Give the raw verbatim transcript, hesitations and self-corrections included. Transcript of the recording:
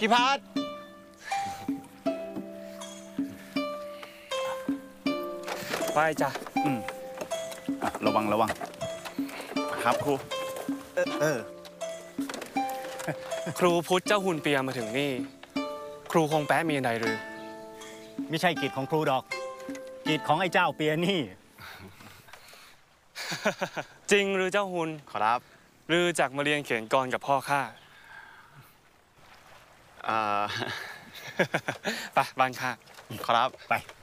พี่พัดไปจ้ะอืมระวังระวังครับครูเออเออครูพุทธเจ้าหุ่นเปียมาถึงนี่ ครูคงแป๊ะมีอะไรหรือไม่ใช่กิจของครูดอก กิจของไอ้เจ้าเปียนี่จริงหรือเจ้าหุ่นครับหรือจากมาเรียนเขียนกรกับพ่อข้าอ่าไปบ้านข้าครับไป